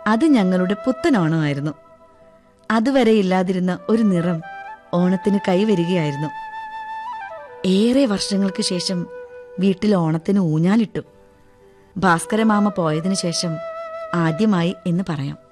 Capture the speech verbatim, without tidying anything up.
അത് ഞങ്ങളുടെ പുത്തൻ ഓണമായിരുന്നു. അതുവരെ ഇല്ലാതിരുന്ന ഒരു നിറം ഓണത്തിന് കൈവരികയായിരുന്നു. ഏറെ വർഷങ്ങൾക്ക് ശേഷം വീട്ടിൽ ഓണത്തിന് ഊഞ്ഞാലിട്ടു. ഭാസ്കരമാമ പോയതിനു ശേഷം ആദ്യമായി എന്ന് പറയാം.